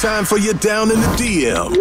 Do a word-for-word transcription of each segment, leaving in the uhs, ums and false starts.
time for your Down in the D M.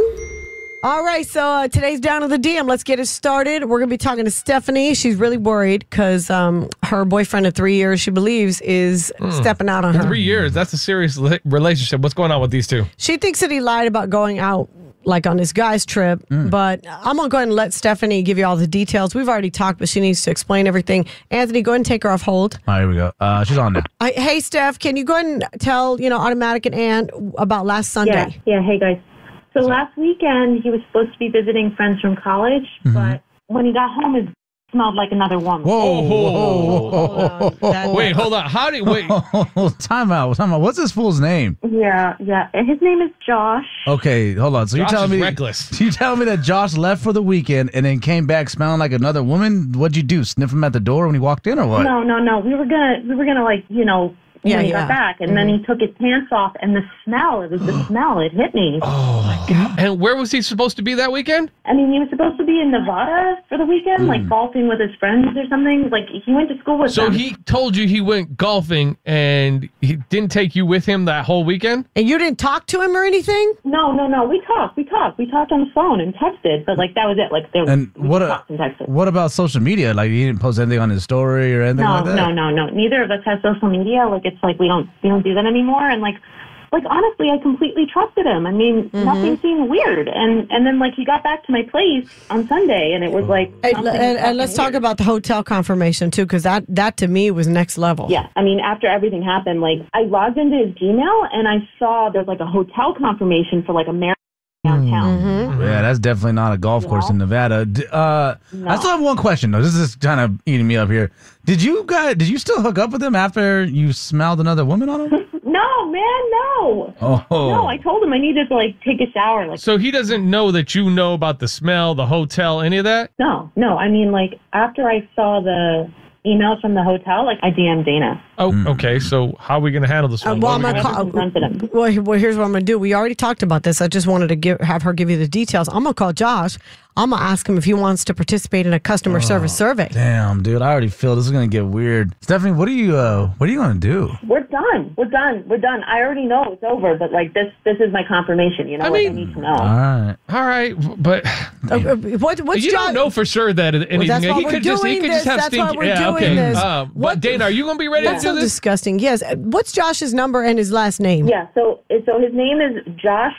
All right, so uh, today's Down in the D M. Let's get it started. We're going to be talking to Stephanie. She's really worried because um, her boyfriend of three years, she believes, is mm. stepping out on her. Three years. That's a serious li- relationship. What's going on with these two? She thinks that he lied about going out, like on this guy's trip. Mm. But I'm going to go ahead and let Stephanie give you all the details. We've already talked, but she needs to explain everything. Anthony, go ahead and take her off hold. All right, here we go. Uh, she's on now. I, hey, Steph, can you go ahead and tell, you know, Automatic and Ann about last Sunday? Yeah, yeah. Hey, guys. So last weekend, he was supposed to be visiting friends from college, mm-hmm. but when he got home, it smelled like another woman. Whoa, whoa, whoa, whoa, whoa, whoa. Wait, hold on. How did, wait. time out, time out. What's this fool's name? Yeah, yeah. His name is Josh. Okay, hold on. So Josh you're telling is me, reckless. You telling me that Josh left for the weekend and then came back smelling like another woman? What'd you do? Sniff him at the door when he walked in or what? No, no, no. We were gonna, we were gonna like, you know, Yeah, when he yeah. got back, and mm-hmm. then he took his pants off, and the smell, it was the smell, it hit me. Oh, my God. And where was he supposed to be that weekend? I mean, he was supposed to be in Nevada for the weekend, mm. like golfing with his friends or something. Like, he went to school with so them. So he told you he went golfing, and he didn't take you with him that whole weekend? And you didn't talk to him or anything? No, no, no. We talked. We talked. We talked on the phone and texted, but, like, that was it. Like, there and we what talked and texted. What about social media? Like, he didn't post anything on his story or anything no, like that? No, no, no, no. Neither of us has social media. Like, it's like we don't... We don't do that anymore, and like like honestly I completely trusted him. I mean, mm-hmm. nothing seemed weird, and and then like he got back to my place on Sunday and it was like and, and, and let's weird. talk about the hotel confirmation too, because that that to me was next level. Yeah, I mean, after everything happened, like I logged into his Gmail and I saw there's like a hotel confirmation for like a Marriott downtown. Mm-hmm. Yeah, that's definitely not a golf course yeah. in Nevada. Uh, no. I still have one question though. This is kind of eating me up here. Did you guys? Did you still hook up with him after you smelled another woman on him? No, man, no. Oh. No, I told him I needed to like take a shower. Like, so he doesn't know that you know about the smell, the hotel, any of that? No, no. I mean, like after I saw the emails from the hotel, like I D M'd Dana. Oh, okay. So how are we going to handle this one? Uh, well, I'm gonna call, well, well, here's what I'm going to do. We already talked about this. I just wanted to give have her give you the details. I'm going to call Josh. I'm going to ask him if he wants to participate in a customer oh, service survey. Damn, dude. I already feel this is going to get weird. Stephanie, what are you uh, what are you going to do? We're done. We're done. We're done. I already know it's over, but like this this is my confirmation, you know? I like, mean, I need to know. All right. All right, but uh, what, what's you Josh? don't know for sure that anything. Well, that's why he we're could just he doing could this. just have That's stinky. why we're yeah, doing okay. this. Uh, what, but Dana, are you going to be ready that's to do so this? Disgusting. Yes. What's Josh's number and his last name? Yeah. So so his name is Josh,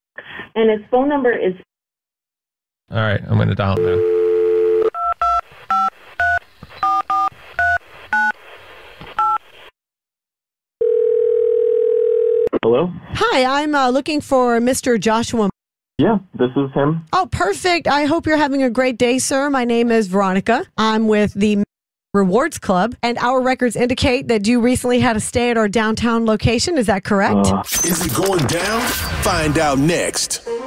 and his phone number is. All right, I'm going to dial him now. Hello? Hi, I'm uh, looking for Mister Joshua. Yeah, this is him. Oh, perfect. I hope you're having a great day, sir. My name is Veronica. I'm with the Rewards Club, and our records indicate that you recently had a stay at our downtown location. Is that correct? Uh, Is it going down? Find out next.